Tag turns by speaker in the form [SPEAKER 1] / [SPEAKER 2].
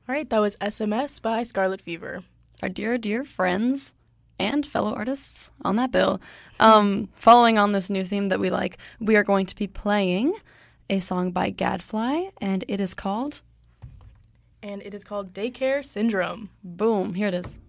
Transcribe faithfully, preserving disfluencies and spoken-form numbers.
[SPEAKER 1] All right, that was S M S by Scarlet Fever.
[SPEAKER 2] Our dear, dear friends and fellow artists on that bill. Um, following on this new theme that we like, we are going to be playing a song by Gadfly, and it is called...
[SPEAKER 1] And it is called Daycare Syndrome.
[SPEAKER 2] Boom, here it is.